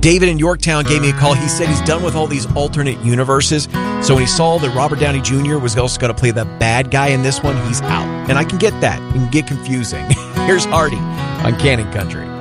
David in Yorktown gave me a call. He said he's done with all these alternate universes. So when he saw that Robert Downey Jr. was also going to play the bad guy in this one, he's out. And I can get that. It can get confusing. Here's Hardy on Cannon Country.